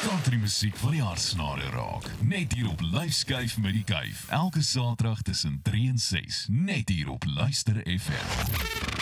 Country musiek van die hartsnare raak. Net hier op Lyfskyf met die Kuif. Elke Saterdag tussen 3 en 6. Net hier op Luister FM.